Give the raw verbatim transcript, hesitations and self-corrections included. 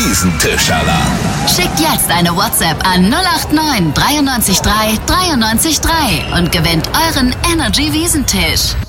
Wiesentisch-Alarm. Schickt jetzt eine WhatsApp an null acht neun dreiundneunzig drei dreiundneunzig drei und gewinnt euren Energy Wiesentisch.